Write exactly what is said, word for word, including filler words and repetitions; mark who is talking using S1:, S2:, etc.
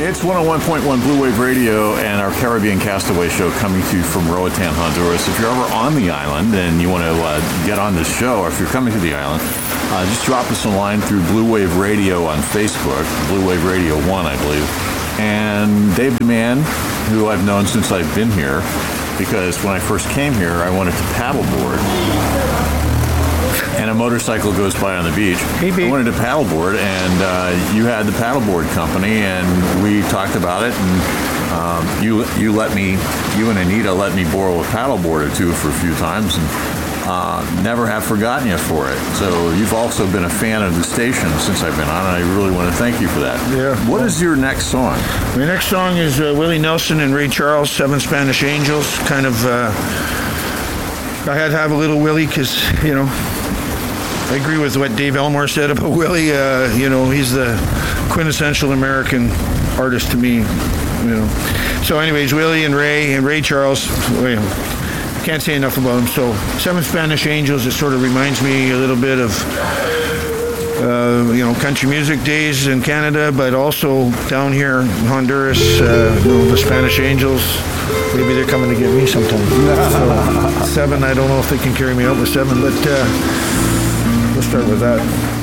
S1: It's one oh one point one Blue Wave Radio and our Caribbean Castaway show coming to you from Roatan, Honduras. If you're ever on the island and you want to uh, get on this show, or if you're coming to the island, uh, just drop us a line through Blue Wave Radio on Facebook, Blue Wave Radio one, I believe. And Dave DeMann, who I've known since I've been here, because when I first came here, I wanted to paddleboard. And a motorcycle goes by on the beach.
S2: Hey,
S1: I wanted to paddleboard, and uh, you had the paddleboard company, and we talked about it, and um, you you let me, you and Anita let me borrow a paddleboard or two for a few times, and uh, never have forgotten you for it. So you've also been a fan of the station since I've been on, and I really want to thank you for that.
S2: Yeah.
S1: What is your next song?
S2: My next song is uh, Willie Nelson and Ray Charles, Seven Spanish Angels. Kind of, uh, I had to have a little Willie because, you know, I agree with what Dave Elmore said about Willie. Uh, you know, he's the quintessential American artist to me. You know. So, anyways, Willie and Ray and Ray Charles. Well, can't say enough about him. So, Seven Spanish Angels. It sort of reminds me a little bit of uh, you know, country music days in Canada, but also down here in Honduras. Uh, you know, the Spanish Angels. Maybe they're coming to get me sometime. So, seven. I don't know if they can carry me out with seven, but. Uh, Let's start with that.